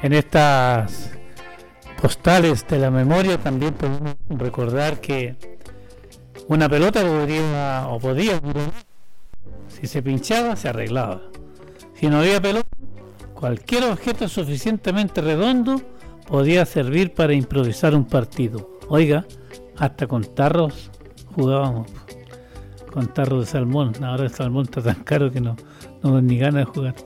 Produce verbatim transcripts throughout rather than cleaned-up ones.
En estas postales de la memoria también podemos recordar que una pelota podría o podía, si se pinchaba, se arreglaba. Si no había pelota, cualquier objeto suficientemente redondo podía servir para improvisar un partido. Oiga, hasta con tarros jugábamos, con tarros de salmón. Ahora el salmón está tan caro que no, no dan ni ganas de jugar.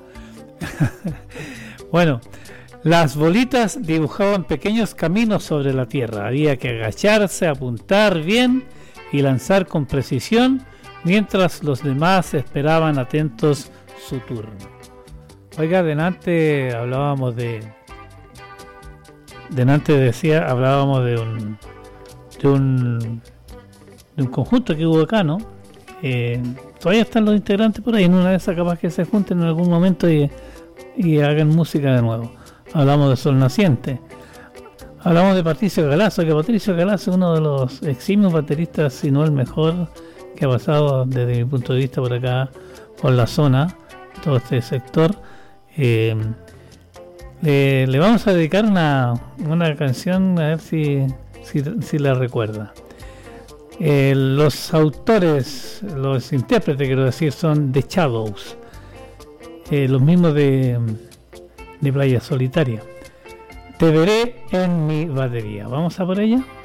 Bueno, las bolitas dibujaban pequeños caminos sobre la tierra. Había que agacharse, apuntar bien y lanzar con precisión, mientras los demás esperaban atentos su turno. Oiga, delante hablábamos de... Delante decía, hablábamos de un... De un, de un conjunto que hubo acá, ¿no? Eh, todavía están los integrantes por ahí. En una de esas capaz que se junten en algún momento y, y hagan música de nuevo. Hablamos de Sol Naciente. Hablamos de Patricio Galazo, que Patricio Galazo es uno de los eximios bateristas, si no el mejor, que ha pasado desde mi punto de vista por acá, por la zona, todo este sector. Eh, le, le vamos a dedicar una, una canción, a ver si, si, si la recuerda. Eh, los autores, los intérpretes, quiero decir, son The Shadows, eh, los mismos de, de Playa Solitaria. Te veré en mi batería. ¿Vamos a por ella?